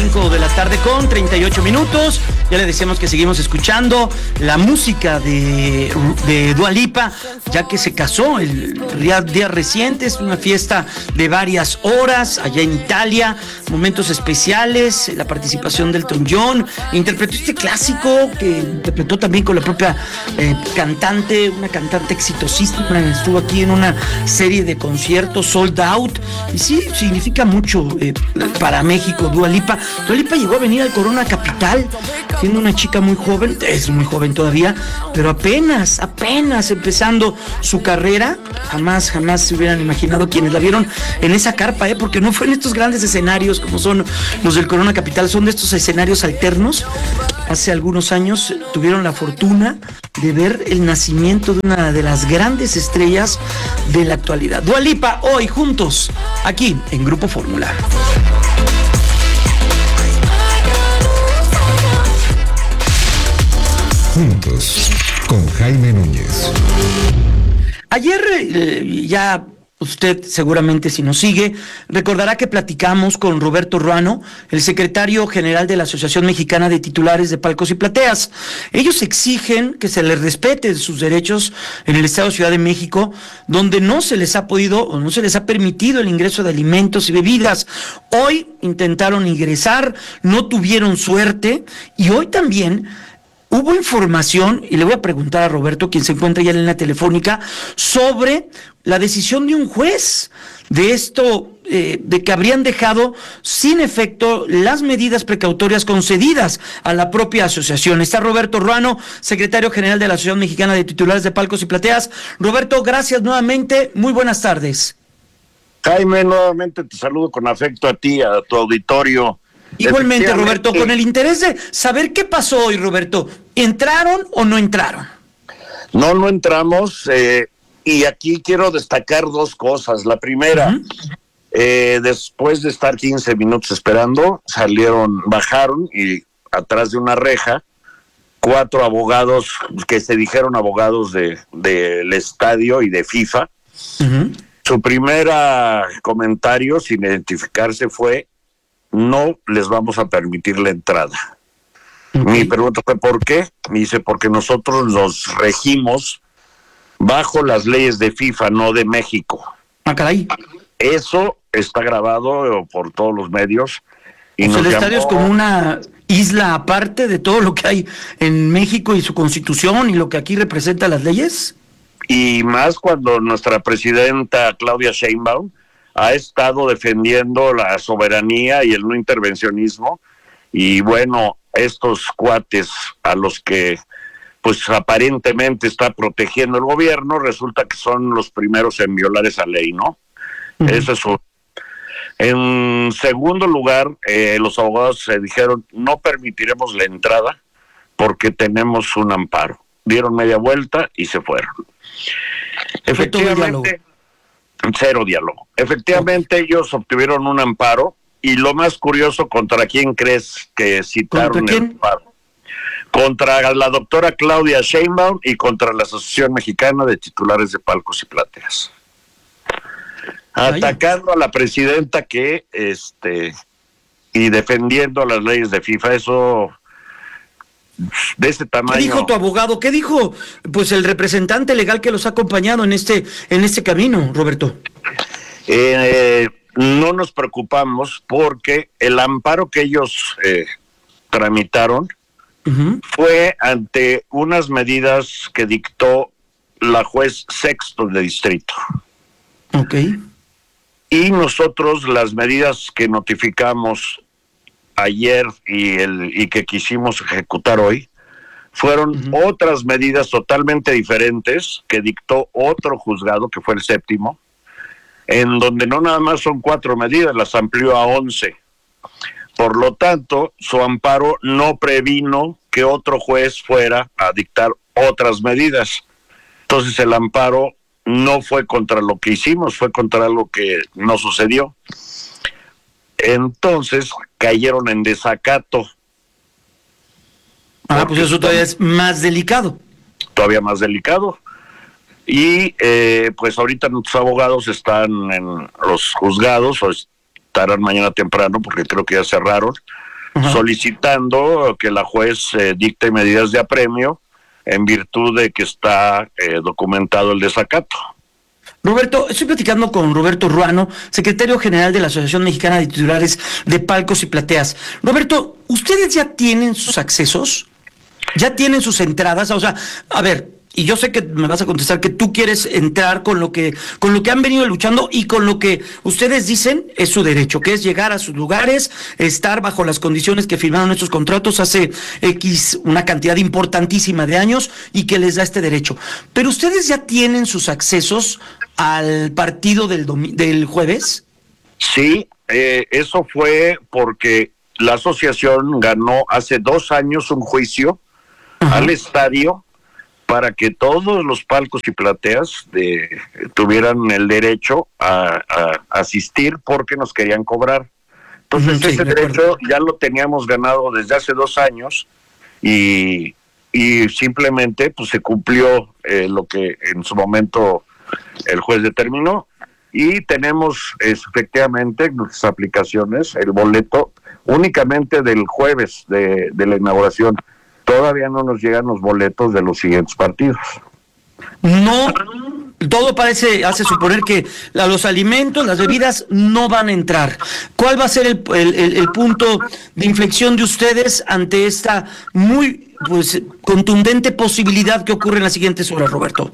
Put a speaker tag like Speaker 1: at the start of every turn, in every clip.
Speaker 1: 5 de la tarde con 38 minutos. Ya le decíamos que seguimos escuchando la música de Dua Lipa, ya que se casó el día reciente. Es una fiesta de varias horas allá en Italia, momentos especiales, la participación del Elton John. Interpretó este clásico que interpretó también con la propia cantante, una cantante exitosísima. Estuvo aquí en una serie de conciertos sold out. Y sí, significa mucho para México, Dua Lipa. Dua Lipa llegó a venir al Corona Capital siendo una chica muy joven, es muy joven todavía, pero apenas empezando su carrera. Jamás se hubieran imaginado quienes la vieron en esa carpa, porque no fue en estos grandes escenarios como son los del Corona Capital, son de estos escenarios alternos. Hace algunos años tuvieron la fortuna de ver el nacimiento de una de las grandes estrellas de la actualidad. Dua Lipa, hoy juntos, aquí en Grupo Fórmula.
Speaker 2: Juntos, con Jaime Núñez.
Speaker 1: Ayer ya usted seguramente, si nos sigue, recordará que platicamos con Roberto Ruano, el secretario general de la Asociación Mexicana de Titulares de Palcos y Plateas. Ellos exigen que se les respete sus derechos en el Estado de Ciudad de México, donde no se les ha podido o no se les ha permitido el ingreso de alimentos y bebidas. Hoy intentaron ingresar, no tuvieron suerte, y hoy también hubo información, y le voy a preguntar a Roberto, quien se encuentra ya en la línea telefónica, sobre la decisión de un juez de esto, de que habrían dejado sin efecto las medidas precautorias concedidas a la propia asociación. Está Roberto Ruano, secretario general de la Asociación Mexicana de Titulares de Palcos y Plateas. Roberto, gracias nuevamente, muy buenas tardes.
Speaker 3: Jaime, nuevamente te saludo con afecto a ti, a tu auditorio.
Speaker 1: Igualmente, Roberto, con el interés de saber qué pasó hoy, Roberto. ¿Entraron o no entraron?
Speaker 3: No entramos, y aquí quiero destacar dos cosas. La primera, después de estar 15 minutos esperando, bajaron y atrás de una reja, 4 abogados que se dijeron abogados del estadio y de FIFA. Su primer comentario, sin identificarse, fue: no les vamos a permitir la entrada. Mi pregunta fue: ¿por qué? Me dice: porque nosotros nos regimos bajo las leyes de FIFA, no de México.
Speaker 1: Ah, caray.
Speaker 3: Eso está grabado por todos los medios. Y
Speaker 1: el estadio es como una isla aparte de todo lo que hay en México y su constitución y lo que aquí representa las leyes.
Speaker 3: Y más cuando nuestra presidenta Claudia Sheinbaum ha estado defendiendo la soberanía y el no intervencionismo, y bueno, estos cuates a los que pues aparentemente está protegiendo el gobierno, resulta que son los primeros en violar esa ley, ¿no? Eso es uno. En segundo lugar, los abogados se dijeron: no permitiremos la entrada porque tenemos un amparo. Dieron media vuelta y se fueron. Efectivamente, cero diálogo. Efectivamente, ellos obtuvieron un amparo, y lo más curioso, ¿contra quién crees que citaron el amparo? Contra la doctora Claudia Sheinbaum y contra la Asociación Mexicana de Titulares de Palcos y Plateas. Atacando a la presidenta y defendiendo las leyes de FIFA. Eso, de ese tamaño.
Speaker 1: ¿Qué dijo tu abogado? ¿Qué dijo pues el representante legal que los ha acompañado en este camino, Roberto?
Speaker 3: No nos preocupamos porque el amparo que ellos tramitaron fue ante unas medidas que dictó la juez sexto de distrito. Y nosotros las medidas que notificamos ayer y que quisimos ejecutar hoy fueron otras medidas totalmente diferentes que dictó otro juzgado, que fue el séptimo, en donde no nada más son 4 medidas, las amplió a 11. Por lo tanto, su amparo no previno que otro juez fuera a dictar otras medidas. Entonces el amparo no fue contra lo que hicimos, fue contra algo que no sucedió. Entonces cayeron en desacato.
Speaker 1: Pues eso todavía es más delicado.
Speaker 3: Todavía más delicado. Y pues ahorita nuestros abogados están en los juzgados, o estarán mañana temprano, porque creo que ya cerraron, solicitando que la juez dicte medidas de apremio en virtud de que está documentado el desacato.
Speaker 1: Roberto, estoy platicando con Roberto Ruano, secretario general de la Asociación Mexicana de Titulares de Palcos y Plateas. Roberto, ¿ustedes ya tienen sus accesos? ¿Ya tienen sus entradas? O sea, a ver, y yo sé que me vas a contestar que tú quieres entrar con lo que han venido luchando y con lo que ustedes dicen es su derecho, que es llegar a sus lugares, estar bajo las condiciones que firmaron estos contratos hace una cantidad importantísima de años y que les da este derecho. Pero ustedes ya tienen sus accesos al partido del jueves.
Speaker 3: Sí, eso fue porque la asociación ganó hace 2 años un juicio al estadio para que todos los palcos y plateas tuvieran el derecho a asistir porque nos querían cobrar. Entonces ese derecho ya lo teníamos ganado desde hace 2 años y simplemente pues se cumplió lo que en su momento el juez determinó y tenemos efectivamente en nuestras aplicaciones el boleto únicamente del jueves de la inauguración. Todavía no nos llegan los boletos de los siguientes partidos.
Speaker 1: No, todo hace suponer que los alimentos, las bebidas no van a entrar. ¿Cuál va a ser el punto de inflexión de ustedes ante esta muy contundente posibilidad que ocurre en las siguientes horas, Roberto?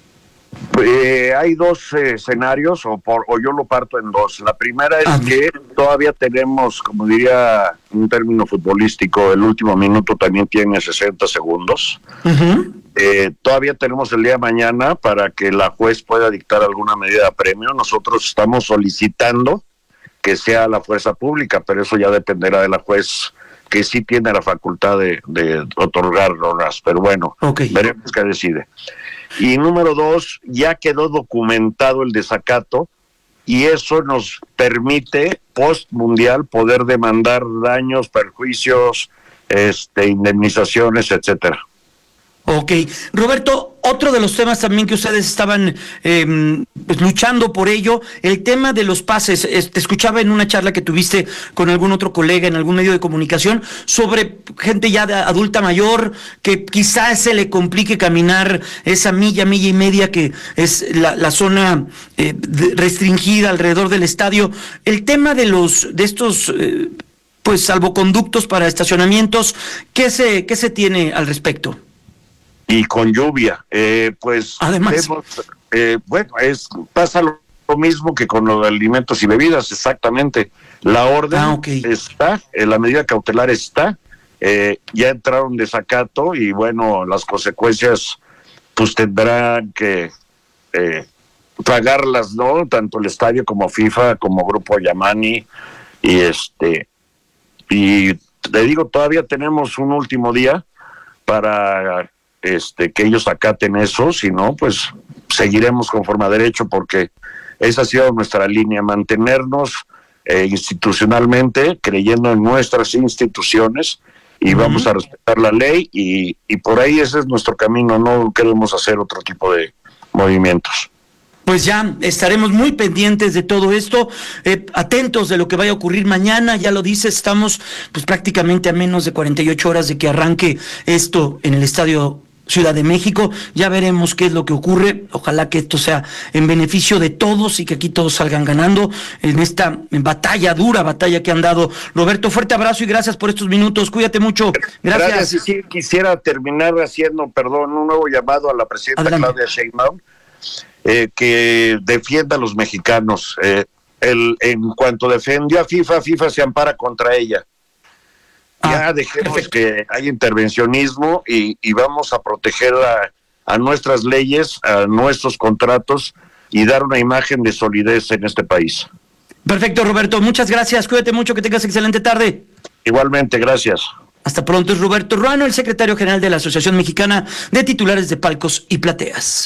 Speaker 3: Hay 2 escenarios, o yo lo parto en 2. La primera es que todavía tenemos, como diría un término futbolístico, el último minuto también tiene 60 segundos. Todavía tenemos el día de mañana para que la juez pueda dictar alguna medida de apremio. Nosotros estamos solicitando que sea la fuerza pública, pero eso ya dependerá de la juez, que sí tiene la facultad de otorgar normas. Pero bueno, veremos qué decide. Y número 2, ya quedó documentado el desacato y eso nos permite post mundial poder demandar daños, perjuicios, indemnizaciones, etcétera.
Speaker 1: Ok. Roberto, otro de los temas también que ustedes estaban luchando por ello, el tema de los pases. Te escuchaba en una charla que tuviste con algún otro colega en algún medio de comunicación sobre gente ya de adulta mayor que quizás se le complique caminar esa milla y media que es la zona restringida alrededor del estadio. El tema de estos salvoconductos para estacionamientos, ¿qué se tiene al respecto?
Speaker 3: Y con lluvia,
Speaker 1: además
Speaker 3: pasa lo mismo que con los alimentos y bebidas, exactamente. La orden está, la medida cautelar está, ya entraron desacato y bueno, las consecuencias pues tendrán que pagarlas, ¿no? Tanto el estadio como FIFA, como Grupo Yamani y te digo, todavía tenemos un último día para que ellos acaten eso, si no, pues seguiremos conforme a derecho, porque esa ha sido nuestra línea, mantenernos institucionalmente, creyendo en nuestras instituciones, y vamos a respetar la ley, y por ahí ese es nuestro camino, no queremos hacer otro tipo de movimientos.
Speaker 1: Pues ya estaremos muy pendientes de todo esto, atentos de lo que vaya a ocurrir mañana. Ya lo dices, estamos pues prácticamente a menos de 48 horas de que arranque esto en el Estadio Ciudad de México. Ya veremos qué es lo que ocurre. Ojalá que esto sea en beneficio de todos y que aquí todos salgan ganando en esta dura batalla que han dado. Roberto, fuerte abrazo y gracias por estos minutos. Cuídate mucho. Gracias.
Speaker 3: Y sí, quisiera terminar haciendo, un nuevo llamado a la presidenta Claudia Sheinbaum, que defienda a los mexicanos. En cuanto defendió a FIFA se ampara contra ella. Ya dejemos que haya intervencionismo y vamos a proteger a nuestras leyes, a nuestros contratos y dar una imagen de solidez en este país.
Speaker 1: Perfecto, Roberto. Muchas gracias. Cuídate mucho, que tengas excelente tarde.
Speaker 3: Igualmente, gracias.
Speaker 1: Hasta pronto. Es Roberto Ruano, el secretario general de la Asociación Mexicana de Titulares de Palcos y Plateas.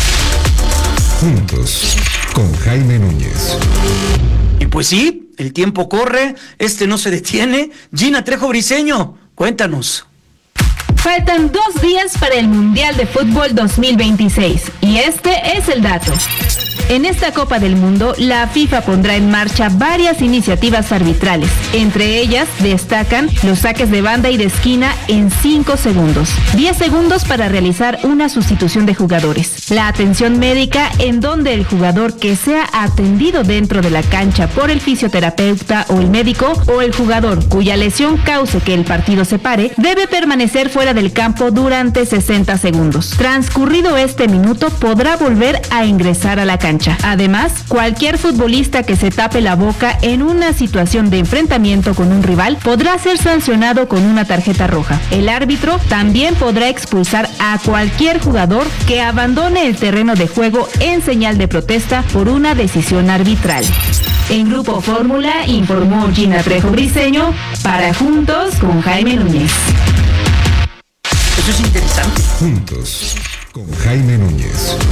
Speaker 2: Juntos, con Jaime Núñez.
Speaker 1: Y pues sí, el tiempo corre, no se detiene. Gina Trejo Briseño, cuéntanos.
Speaker 4: Faltan 2 días para el Mundial de Fútbol 2026 y este es el dato. En esta Copa del Mundo, la FIFA pondrá en marcha varias iniciativas arbitrales. Entre ellas destacan los saques de banda y de esquina en 5 segundos, 10 segundos para realizar una sustitución de jugadores, la atención médica en donde el jugador que sea atendido dentro de la cancha por el fisioterapeuta o el médico, o el jugador cuya lesión cause que el partido se pare, debe permanecer fuera del campo durante 60 segundos. Transcurrido este minuto, podrá volver a ingresar a la cancha. Además, cualquier futbolista que se tape la boca en una situación de enfrentamiento con un rival podrá ser sancionado con una tarjeta roja. El árbitro también podrá expulsar a cualquier jugador que abandone el terreno de juego en señal de protesta por una decisión arbitral. En Grupo Fórmula informó Gina Trejo Briceño para Juntos con Jaime Núñez.
Speaker 1: Eso es interesante.
Speaker 2: Juntos con Jaime Núñez.